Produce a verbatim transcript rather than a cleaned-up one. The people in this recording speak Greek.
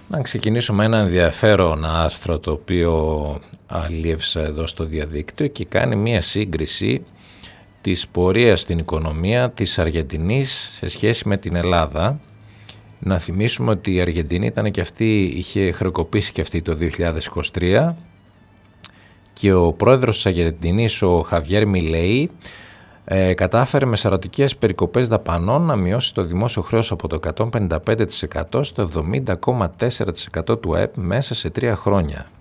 Να ξεκινήσω με ένα ενδιαφέρον άρθρο το οποίο αλίευσα εδώ στο διαδίκτυο και κάνει μία σύγκριση της πορείας στην οικονομία της Αργεντινής σε σχέση με την Ελλάδα. Να θυμίσουμε ότι η Αργεντινή ήταν και αυτή, είχε χρεοκοπήσει και αυτή το δύο χιλιάδες είκοσι τρία και ο πρόεδρος της Αργεντινής, ο Χαβιέρ Μιλέι, ε, κατάφερε με σαρωτικές περικοπές δαπανών να μειώσει το δημόσιο χρέος από το εκατόν πενήντα πέντε τοις εκατό στο εβδομήντα κόμμα τέσσερα τοις εκατό του ΑΕΠ μέσα σε τρία χρόνια.